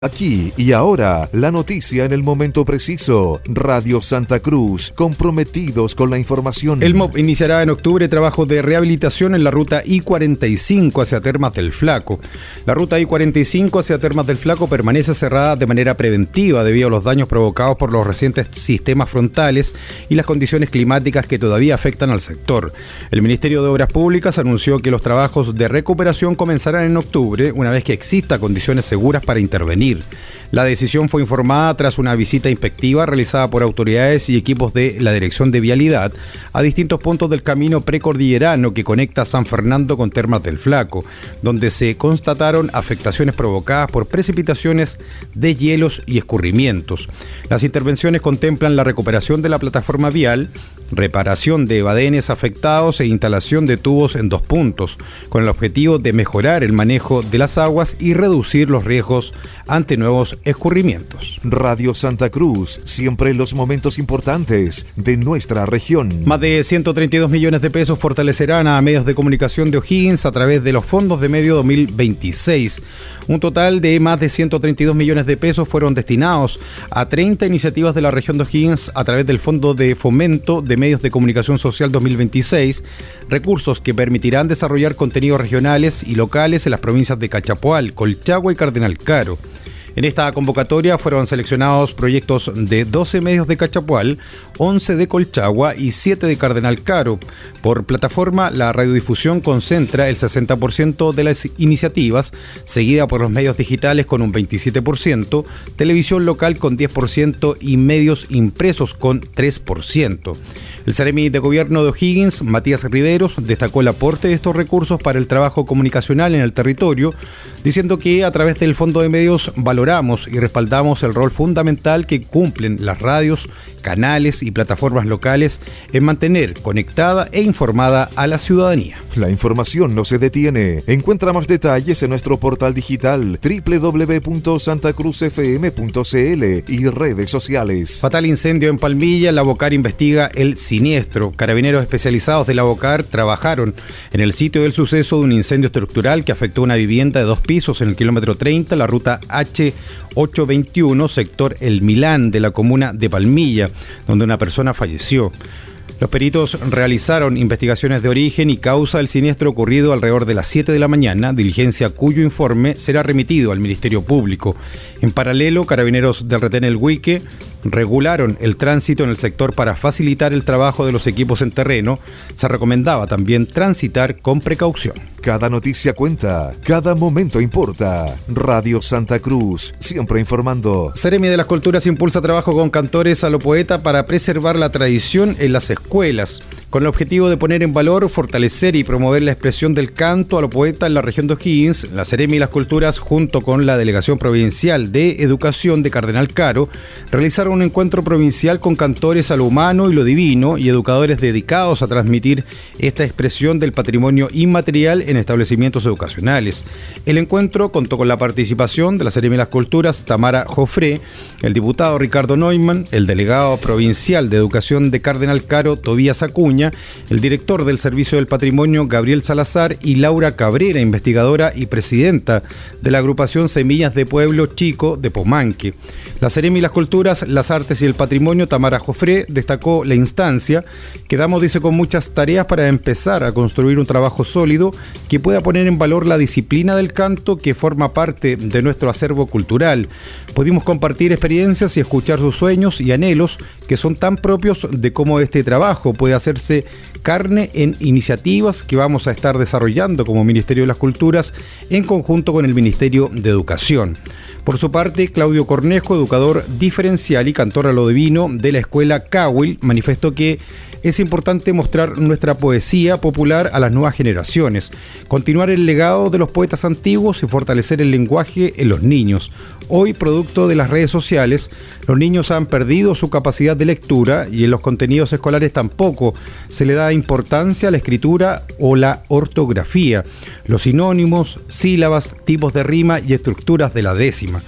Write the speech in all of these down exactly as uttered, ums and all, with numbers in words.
Aquí y ahora, la noticia en el momento preciso. Radio Santa Cruz, comprometidos con la información. El M O B iniciará en octubre trabajos de rehabilitación en la ruta I cuarenta y cinco hacia Termas del Flaco. La ruta I cuarenta y cinco hacia Termas del Flaco permanece cerrada de manera preventiva debido a los daños provocados por los recientes sistemas frontales y las condiciones climáticas que todavía afectan al sector. El Ministerio de Obras Públicas anunció que los trabajos de recuperación comenzarán en octubre, una vez que exista condiciones seguras para intervenir. La decisión fue informada tras una visita inspectiva realizada por autoridades y equipos de la Dirección de Vialidad a distintos puntos del camino precordillerano que conecta San Fernando con Termas del Flaco, donde se constataron afectaciones provocadas por precipitaciones de hielos y escurrimientos. Las intervenciones contemplan la recuperación de la plataforma vial, reparación de badenes afectados e instalación de tubos en dos puntos, con el objetivo de mejorar el manejo de las aguas y reducir los riesgos ante nuevos escurrimientos. Radio Santa Cruz, siempre en los momentos importantes de nuestra región. Más de ciento treinta y dos millones de pesos fortalecerán a medios de comunicación de O'Higgins a través de los fondos de medio dos mil veintiséis. Un total de más de ciento treinta y dos millones de pesos fueron destinados a treinta iniciativas de la región de O'Higgins a través del Fondo de Fomento de Medios de Comunicación Social dos mil veintiséis, recursos que permitirán desarrollar contenidos regionales y locales en las provincias de Cachapoal, Colchagua y Cardenal Caro. En esta convocatoria fueron seleccionados proyectos de doce medios de Cachapoal, once de Colchagua y siete de Cardenal Caro. Por plataforma, la radiodifusión concentra el sesenta por ciento de las iniciativas, seguida por los medios digitales con un veintisiete por ciento, televisión local con diez por ciento y medios impresos con tres por ciento. El Seremi de Gobierno de O'Higgins, Matías Riveros, destacó el aporte de estos recursos para el trabajo comunicacional en el territorio, diciendo que a través del Fondo de Medios valoramos y respaldamos el rol fundamental que cumplen las radios, canales y plataformas locales en mantener conectada e informada a la ciudadanía. La información no se detiene. Encuentra más detalles en nuestro portal digital doble u doble u doble u punto santa cruz f m punto c l y redes sociales. Fatal incendio en Palmilla. La Bocar investiga el siniestro. Carabineros especializados de la Bocar trabajaron en el sitio del suceso de un incendio estructural que afectó una vivienda de dos pisos en el kilómetro treinta, la ruta H ochocientos veintiuno, sector El Milán de la comuna de Palmilla, donde una persona falleció. Los peritos realizaron investigaciones de origen y causa del siniestro ocurrido alrededor de las siete de la mañana, diligencia cuyo informe será remitido al Ministerio Público. En paralelo, Carabineros del Retén El Huique regularon el tránsito en el sector para facilitar el trabajo de los equipos en terreno. Se recomendaba también transitar con precaución. Cada noticia cuenta, cada momento importa. Radio Santa Cruz, siempre informando. Seremi de las Culturas impulsa trabajo con cantores a lo poeta para preservar la tradición en las escuelas, con el objetivo de poner en valor, fortalecer y promover la expresión del canto a lo poeta en la región de O'Higgins. La Seremi de las Culturas, junto con la Delegación Provincial de Educación de Cardenal Caro, realizaron un encuentro provincial con cantores a lo humano y lo divino y educadores dedicados a transmitir esta expresión del patrimonio inmaterial en establecimientos educacionales. El encuentro contó con la participación de la Seremi de las Culturas, Tamara Jofré, el diputado Ricardo Neumann, el delegado provincial de Educación de Cardenal Caro, Tobías Acuña, el director del Servicio del Patrimonio, Gabriel Salazar, y Laura Cabrera, investigadora y presidenta de la agrupación Semillas de Pueblo Chico de Pomanque. La Seremi de las Culturas, las Artes y el Patrimonio, Tamara Jofré, destacó la instancia. Quedamos, dice, con muchas tareas para empezar a construir un trabajo sólido que pueda poner en valor la disciplina del canto que forma parte de nuestro acervo cultural. Pudimos compartir experiencias y escuchar sus sueños y anhelos que son tan propios de cómo este trabajo puede hacerse carne en iniciativas que vamos a estar desarrollando como Ministerio de las Culturas en conjunto con el Ministerio de Educación. Por su parte, Claudio Cornejo, educador diferencial y cantor a lo divino de la escuela Cawil, manifestó que es importante mostrar nuestra poesía popular a las nuevas generaciones, continuar el legado de los poetas antiguos y fortalecer el lenguaje en los niños. Hoy, producto de las redes sociales, los niños han perdido su capacidad de lectura y en los contenidos escolares tampoco se le da importancia a la escritura o la ortografía, los sinónimos, sílabas, tipos de rima y estructuras de la décima.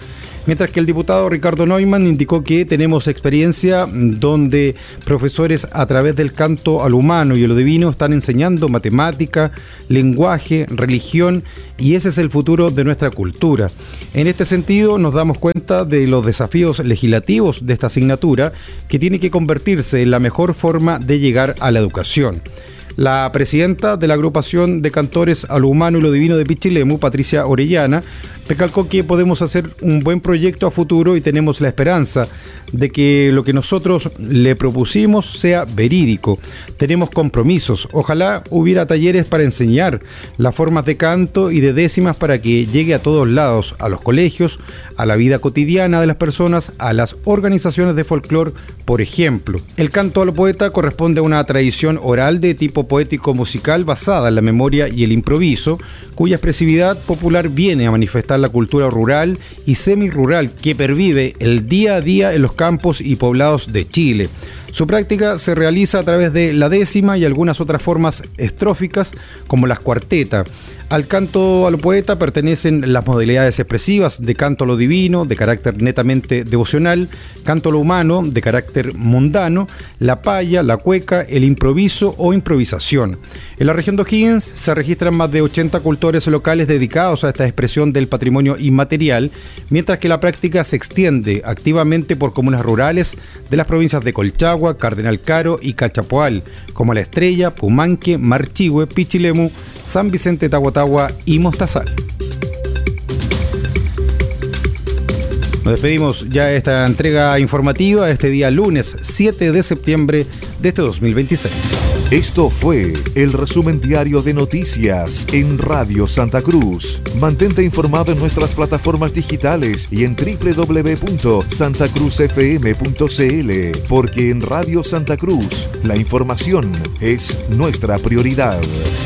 Mientras que el diputado Ricardo Neumann indicó que tenemos experiencia donde profesores a través del canto a lo humano y a lo divino están enseñando matemática, lenguaje, religión, y ese es el futuro de nuestra cultura. En este sentido, nos damos cuenta de los desafíos legislativos de esta asignatura, que tiene que convertirse en la mejor forma de llegar a la educación. La presidenta de la agrupación de cantores a lo humano y lo divino de Pichilemu, Patricia Orellana, recalcó que podemos hacer un buen proyecto a futuro y tenemos la esperanza de que lo que nosotros le propusimos sea verídico. Tenemos compromisos. Ojalá hubiera talleres para enseñar las formas de canto y de décimas para que llegue a todos lados, a los colegios, a la vida cotidiana de las personas, a las organizaciones de folclore, por ejemplo. El canto a lo poeta corresponde a una tradición oral de tipo poético musical basada en la memoria y el improviso, cuya expresividad popular viene a manifestar la cultura rural y semirural que pervive el día a día en los campos y poblados de Chile. Su práctica se realiza a través de la décima y algunas otras formas estróficas como las cuartetas. Al canto a lo poeta pertenecen las modalidades expresivas de canto a lo divino, de carácter netamente devocional, canto a lo humano, de carácter mundano, la paya, la cueca, el improviso o improvisación. En la región de O'Higgins se registran más de ochenta cultores locales dedicados a esta expresión del patrimonio inmaterial, mientras que la práctica se extiende activamente por comunas rurales de las provincias de Colchagua, Cardenal Caro y Cachapoal, como La Estrella, Pumanque, Marchihue, Pichilemu, San Vicente Tahuatahua y Mostazal. Nos despedimos ya de esta entrega informativa este día lunes siete de septiembre de este dos mil veintiséis. Esto fue el resumen diario de noticias en Radio Santa Cruz. Mantente informado en nuestras plataformas digitales y en doble u doble u doble u punto santa cruz f m punto c l, porque en Radio Santa Cruz la información es nuestra prioridad.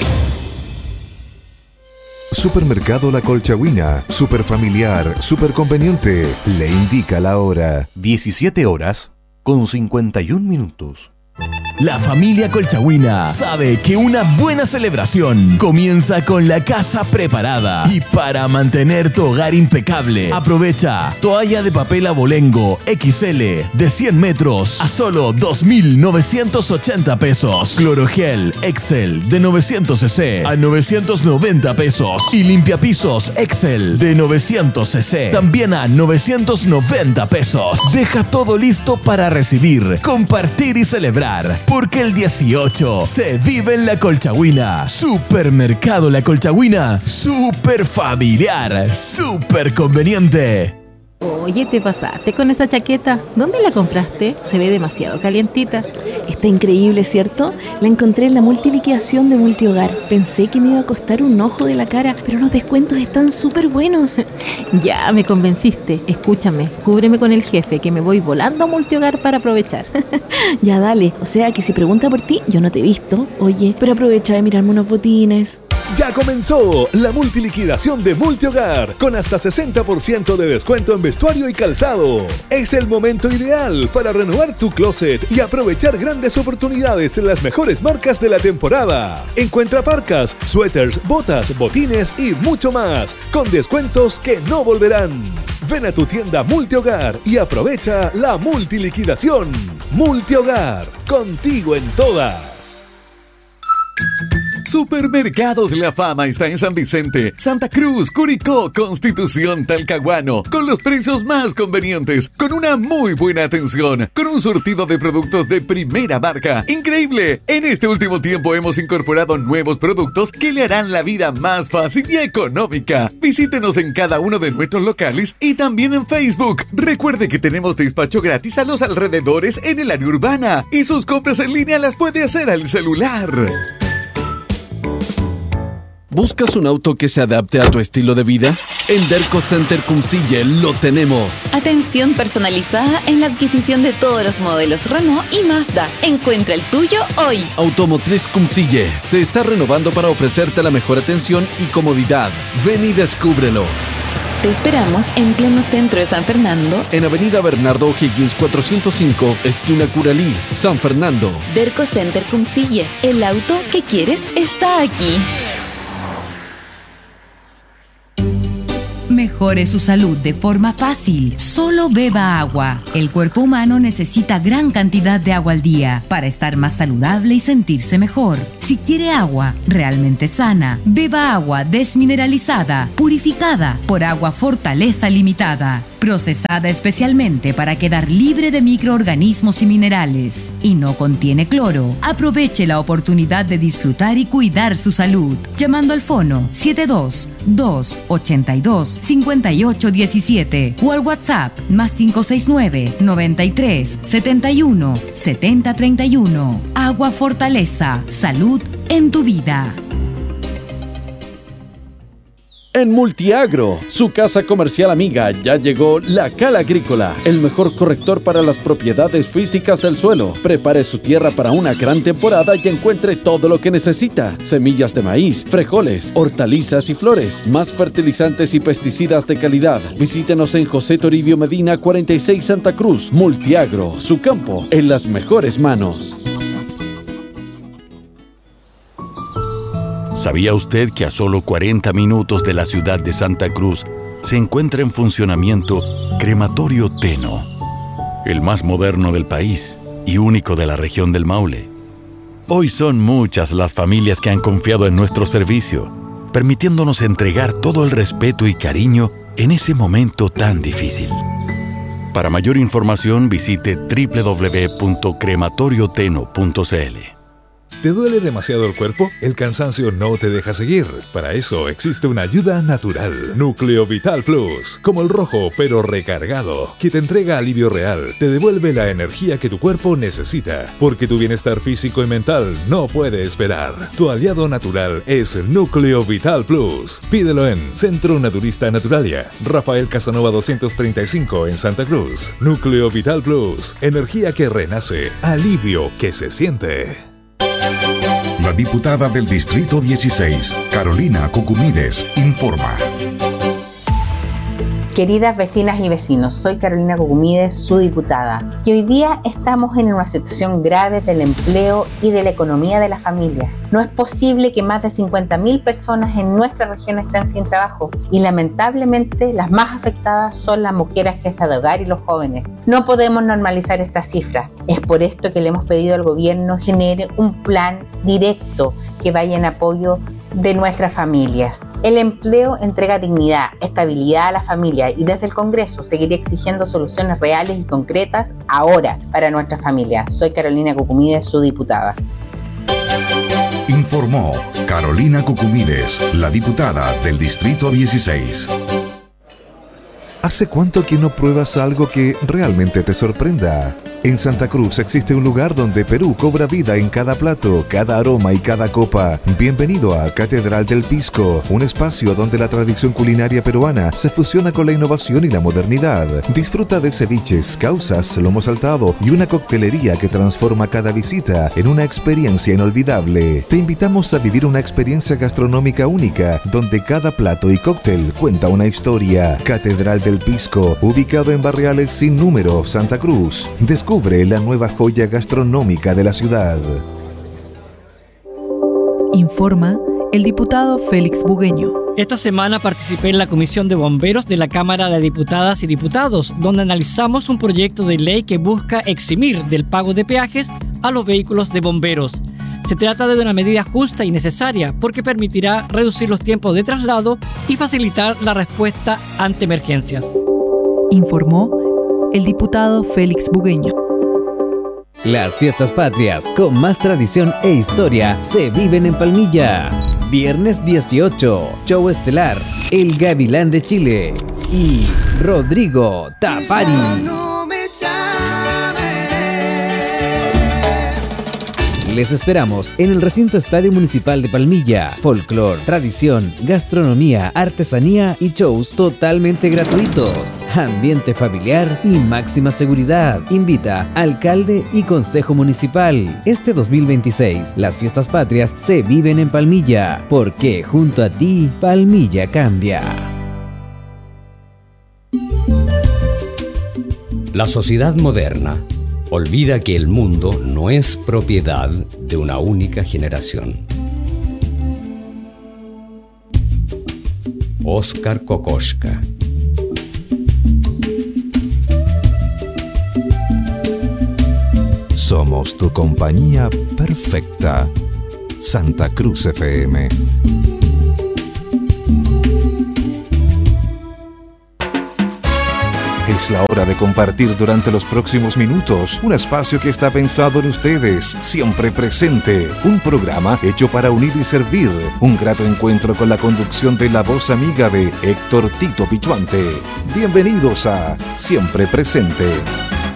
Supermercado La Colchagüina, super familiar, super conveniente, le indica la hora. diecisiete horas con cincuenta y un minutos. La familia Colchagüina sabe que una buena celebración comienza con la casa preparada. Y para mantener tu hogar impecable, aprovecha toalla de papel abolengo equis ele de cien metros a solo dos mil novecientos ochenta pesos. Clorogel Excel de novecientos centilitros a novecientos noventa pesos. Y limpiapisos Excel de novecientos centilitros también a novecientos noventa pesos. Deja todo listo para recibir, compartir y celebrar. Porque el dieciocho se vive en La Colchagüina. Supermercado La Colchagüina. Super familiar. Super conveniente. Oye, ¿te pasaste con esa chaqueta? ¿Dónde la compraste? Se ve demasiado calientita. Está increíble, ¿cierto? La encontré en la multiliquidación de Multihogar. Pensé que me iba a costar un ojo de la cara, pero los descuentos están súper buenos. Ya, me convenciste. Escúchame, cúbreme con el jefe, que me voy volando a Multihogar para aprovechar. Ya, dale. O sea, que si pregunta por ti, yo no te he visto. Oye, pero aprovecha de mirarme unos botines. Ya comenzó la multiliquidación de Multihogar, con hasta sesenta por ciento de descuento en vestuario y calzado. Es el momento ideal para renovar tu closet y aprovechar grandes oportunidades en las mejores marcas de la temporada. Encuentra parcas, suéteres, botas, botines y mucho más, con descuentos que no volverán. Ven a tu tienda Multihogar y aprovecha la multiliquidación. Multihogar, contigo en todas. Supermercados La Fama está en San Vicente, Santa Cruz, Curicó, Constitución, Talcahuano, con los precios más convenientes, con una muy buena atención, con un surtido de productos de primera marca. ¡Increíble! En este último tiempo hemos incorporado nuevos productos que le harán la vida más fácil y económica. Visítenos en cada uno de nuestros locales y también en Facebook. Recuerde que tenemos despacho gratis a los alrededores en el área urbana y sus compras en línea las puede hacer al celular. ¿Buscas un auto que se adapte a tu estilo de vida? En Derco Center Cumcille lo tenemos. Atención personalizada en la adquisición de todos los modelos Renault y Mazda. Encuentra el tuyo hoy. Automotriz Cumcille se está renovando para ofrecerte la mejor atención y comodidad. Ven y descúbrelo. Te esperamos en pleno centro de San Fernando, en Avenida Bernardo O'Higgins cuatrocientos cinco, esquina Curalí, San Fernando. Derco Center Cumcille. El auto que quieres está aquí. Mejor Mejore su salud de forma fácil. Solo beba agua. El cuerpo humano necesita gran cantidad de agua al día para estar más saludable y sentirse mejor. Si quiere agua realmente sana, beba agua desmineralizada, purificada por Agua Fortaleza Limitada, procesada especialmente para quedar libre de microorganismos y minerales, y no contiene cloro. Aproveche la oportunidad de disfrutar y cuidar su salud, llamando al fono siete dos, dos, ocho dos, cinco ocho uno siete o al WhatsApp más cinco seis nueve, noventa y tres, setenta y uno, setenta treinta y uno. Agua Fortaleza, salud en tu vida. En Multiagro, su casa comercial amiga, ya llegó La Cala Agrícola, el mejor corrector para las propiedades físicas del suelo. Prepare su tierra para una gran temporada y encuentre todo lo que necesita: semillas de maíz, frijoles, hortalizas y flores, más fertilizantes y pesticidas de calidad. Visítenos en José Toribio Medina cuarenta y seis Santa Cruz. Multiagro, su campo en las mejores manos. ¿Sabía usted que a solo cuarenta minutos de la ciudad de Santa Cruz se encuentra en funcionamiento Crematorio Teno, el más moderno del país y único de la región del Maule? Hoy son muchas las familias que han confiado en nuestro servicio, permitiéndonos entregar todo el respeto y cariño en ese momento tan difícil. Para mayor información visite doble u doble u doble u punto crematorio teno punto c l. ¿Te duele demasiado el cuerpo? El cansancio no te deja seguir. Para eso existe una ayuda natural. Núcleo Vital Plus, como el rojo pero recargado, que te entrega alivio real, te devuelve la energía que tu cuerpo necesita, porque tu bienestar físico y mental no puede esperar. Tu aliado natural es Núcleo Vital Plus. Pídelo en Centro Naturista Naturalia, Rafael Casanova doscientos treinta y cinco en Santa Cruz. Núcleo Vital Plus, energía que renace, alivio que se siente. La diputada del Distrito dieciséis, Carolina Cucumides, informa. Queridas vecinas y vecinos, soy Carolina Cucumides, su diputada, y hoy día estamos en una situación grave del empleo y de la economía de la familia. No es posible que más de cincuenta mil personas en nuestra región estén sin trabajo, y lamentablemente las más afectadas son las mujeres jefas de hogar y los jóvenes. No podemos normalizar estas cifras. Es por esto que le hemos pedido al gobierno genere un plan directo que vaya en apoyo de nuestras familias. El empleo entrega dignidad, estabilidad a la familia, y desde el Congreso seguiré exigiendo soluciones reales y concretas ahora para nuestra familia. Soy Carolina Cucumides, su diputada. Informó Carolina Cucumides, la diputada del Distrito dieciséis. ¿Hace cuánto que no pruebas algo que realmente te sorprenda? En Santa Cruz existe un lugar donde Perú cobra vida en cada plato, cada aroma y cada copa. Bienvenido a Catedral del Pisco, un espacio donde la tradición culinaria peruana se fusiona con la innovación y la modernidad. Disfruta de ceviches, causas, lomo saltado y una coctelería que transforma cada visita en una experiencia inolvidable. Te invitamos a vivir una experiencia gastronómica única, donde cada plato y cóctel cuenta una historia. Catedral del Pisco, ubicado en Barriales Sin Número, Santa Cruz. Descubre la nueva joya gastronómica de la ciudad. Informa el diputado Félix Bugueño. Esta semana participé en la Comisión de Bomberos de la Cámara de Diputadas y Diputados, donde analizamos un proyecto de ley que busca eximir del pago de peajes a los vehículos de bomberos. Se trata de una medida justa y necesaria porque permitirá reducir los tiempos de traslado y facilitar la respuesta ante emergencias. Informó el diputado Félix Bugueño. Las fiestas patrias con más tradición e historia se viven en Palmilla. Viernes dieciocho, show estelar, El Gavilán de Chile y Rodrigo Tapari. Les esperamos en el recinto Estadio Municipal de Palmilla. Folclor, tradición, gastronomía, artesanía y shows totalmente gratuitos. Ambiente familiar y máxima seguridad. Invita alcalde y consejo municipal. Este dos mil veintiséis, las fiestas patrias se viven en Palmilla, porque junto a ti, Palmilla cambia. La sociedad moderna olvida que el mundo no es propiedad de una única generación. Óscar Kokoschka. Somos tu compañía perfecta. Santa Cruz F M. Es la hora de compartir durante los próximos minutos un espacio que está pensado en ustedes, siempre presente. Un programa hecho para unir y servir. Un grato encuentro con la conducción de la voz amiga de Héctor Tito Pichuante. Bienvenidos a Siempre Presente.